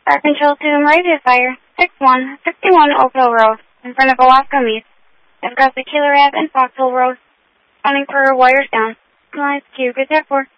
Fire control to Moravia Fire, 61 Oakville Road, in front of Alaska Meats. Across the Killer Ave and Foxhole Road. Running for wires down. Lines Q, good 4.